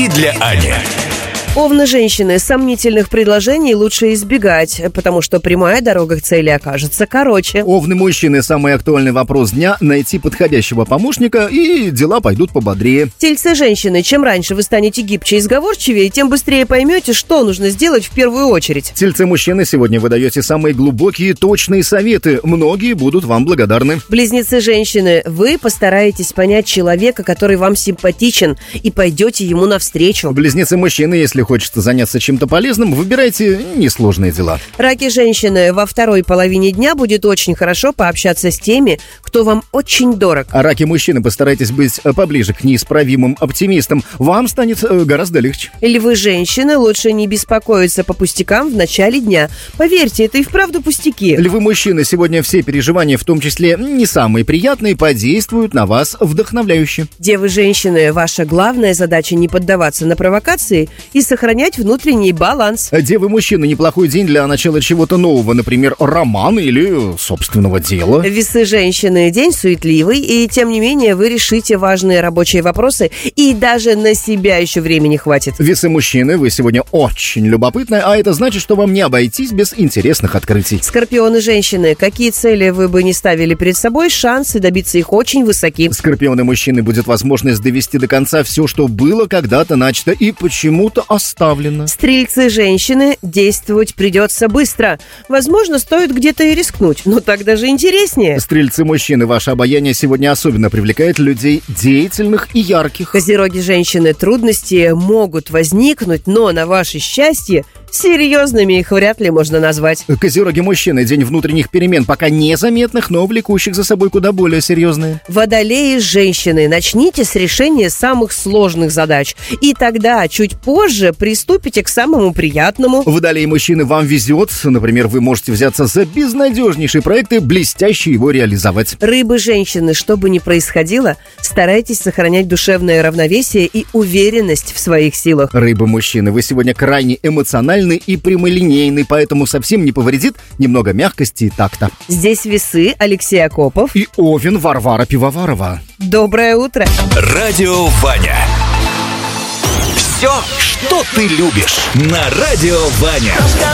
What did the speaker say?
И для Ани. Овны женщины, сомнительных предложений лучше избегать, потому что прямая дорога к цели окажется короче. Овны мужчины, самый актуальный вопрос дня – найти подходящего помощника, и дела пойдут пободрее. Тельцы женщины, чем раньше вы станете гибче и сговорчивее, тем быстрее поймете, что нужно сделать в первую очередь. Тельцы мужчины, сегодня вы даете самые глубокие и точные советы. Многие будут вам благодарны. Близнецы женщины, вы постараетесь понять человека, который вам симпатичен, и пойдете ему навстречу. Близнецы мужчины, если хочется заняться чем-то полезным, выбирайте несложные дела. Раки женщины, во второй половине дня будет очень хорошо пообщаться с теми, кто вам очень дорог. А раки мужчины, постарайтесь быть поближе к неисправимым оптимистам. Вам станет гораздо легче. Львы женщины, лучше не беспокоиться по пустякам в начале дня. Поверьте, это и вправду пустяки. Львы мужчины, сегодня все переживания, в том числе не самые приятные, подействуют на вас вдохновляюще. Девы женщины, ваша главная задача не поддаваться на провокации и сохранять внутренний баланс. Девы мужчины, неплохой день для начала чего-то нового, например, романа или собственного дела. Весы женщины, день суетливый, и тем не менее вы решите важные рабочие вопросы, и даже на себя еще времени хватит. Весы мужчины, вы сегодня очень любопытны, а это значит, что вам не обойтись без интересных открытий. Скорпионы женщины, какие цели вы бы не ставили перед собой, шансы добиться их очень высоки. Скорпионы мужчины, будет возможность довести до конца все, что было когда-то начато и почему-то оставлено. Стрельцы женщины, действовать придется быстро. Возможно, стоит где-то и рискнуть, но так даже интереснее. Стрельцы мужчины, ваше обаяние сегодня особенно привлекает людей деятельных и ярких. Козероги женщины, трудности могут возникнуть, но на ваше счастье серьезными их вряд ли можно назвать. Козероги мужчины, день внутренних перемен, пока незаметных, но влекущих за собой куда более серьезные. Водолеи женщины, начните с решения самых сложных задач, и тогда чуть позже приступите к самому приятному. Водолеи мужчины, вам везет, например, вы можете взяться за безнадежнейший проект и блестяще его реализовать. Рыбы женщины, что бы ни происходило, старайтесь сохранять душевное равновесие и уверенность в своих силах. Рыбы мужчины, вы сегодня крайне эмоциональны и прямолинейный, поэтому совсем не повредит немного мягкости и такта. Здесь весы, Алексей Акопов и Овен, Варвара Пивоварова. Доброе утро. Радио Ваня. Все, что ты любишь, на Радио Ваня.